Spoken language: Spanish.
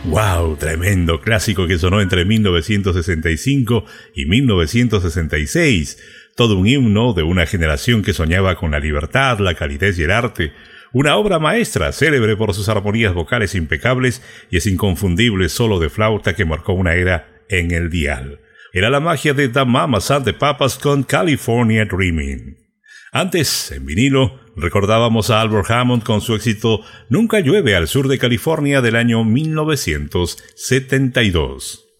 ¡Wow! Tremendo clásico que sonó entre 1965 y 1966. Todo un himno de una generación que soñaba con la libertad, la calidez y el arte. Una obra maestra, célebre por sus armonías vocales impecables y ese inconfundible solo de flauta que marcó una era en el dial. Era la magia de The Mamas and the Papas con California Dreaming. Antes, en vinilo, recordábamos a Albert Hammond con su éxito Nunca llueve al sur de California del año 1972.